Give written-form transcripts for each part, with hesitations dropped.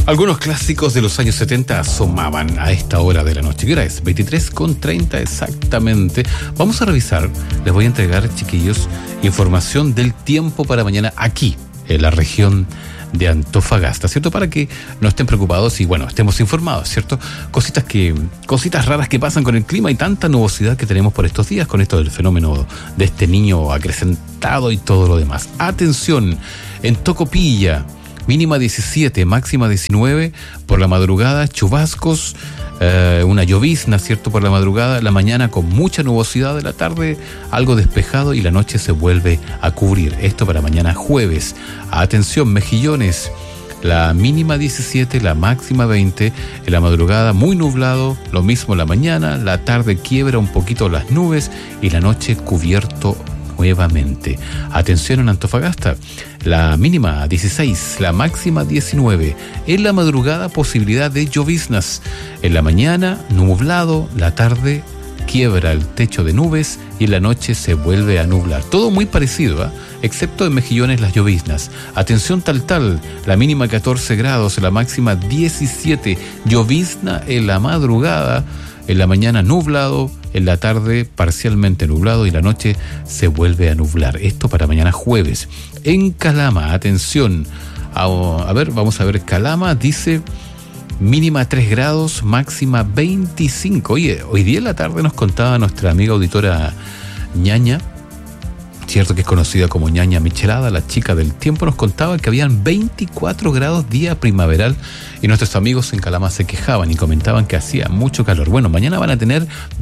Algunos clásicos de los años 70 asomaban a esta hora de la noche. ¿Qué hora es? 23:30 exactamente. Vamos a revisar, les voy a entregar, chiquillos, información del tiempo para mañana aquí, en la región de Antofagasta, ¿cierto? Para que no estén preocupados y, bueno, estemos informados, ¿cierto? Cositas raras que pasan con el clima y tanta nubosidad que tenemos por estos días con esto del fenómeno de este niño acrecentado y todo lo demás. Atención, en Tocopilla, mínima 17, máxima 19, por la madrugada chubascos, una llovizna, ¿cierto? Por la madrugada, la mañana con mucha nubosidad, de la tarde algo despejado y la noche se vuelve a cubrir. Esto para mañana jueves. Atención, Mejillones, la mínima 17, la máxima 20, en la madrugada muy nublado, lo mismo la mañana, la tarde quiebra un poquito las nubes y la noche cubierto nuevamente. Atención en Antofagasta, la mínima 16, la máxima 19. En la madrugada posibilidad de lloviznas. En la mañana nublado, la tarde quiebra el techo de nubes y en la noche se vuelve a nublar. Todo muy parecido, ¿eh? Excepto en Mejillones las lloviznas. Atención Taltal, la mínima 14 grados, la máxima 17. Llovizna en la madrugada, en la mañana nublado, en la tarde parcialmente nublado y la noche se vuelve a nublar. Esto para mañana jueves. En Calama, atención, a ver, vamos a ver, Calama dice mínima 3 grados, máxima 25. Oye, hoy día en la tarde nos contaba nuestra amiga auditora Ñaña, cierto que es conocida como Ñaña Michelada, la chica del tiempo, nos contaba que habían 24 grados día primaveral y nuestros amigos en Calama se quejaban y comentaban que hacía mucho calor. Bueno, mañana van a tener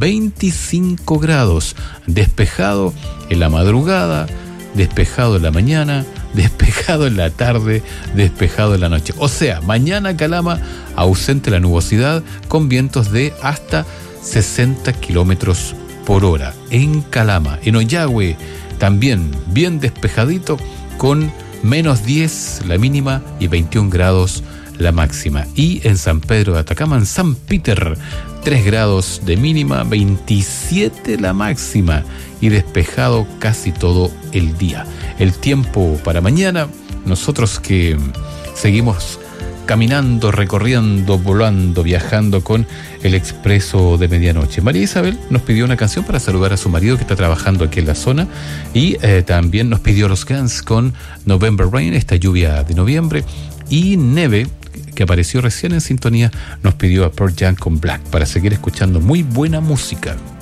25 grados, despejado en la madrugada, despejado en la mañana, despejado en la tarde, despejado en la noche. O sea, mañana Calama ausente la nubosidad con vientos de hasta 60 kilómetros por hora. En Calama, en Ollagüe, también bien despejadito con menos 10 la mínima y 21 grados la máxima. Y en San Pedro de Atacama, en San Peter, 3 grados de mínima, 27 la máxima y despejado casi todo el día. El tiempo para mañana, nosotros que seguimos caminando, recorriendo, volando, viajando con el expreso de medianoche. María Isabel nos pidió una canción para saludar a su marido que está trabajando aquí en la zona y también nos pidió los Guns con November Rain, esta lluvia de noviembre, y Neve, que apareció recién en sintonía, nos pidió a Pearl Jam con Black para seguir escuchando muy buena música.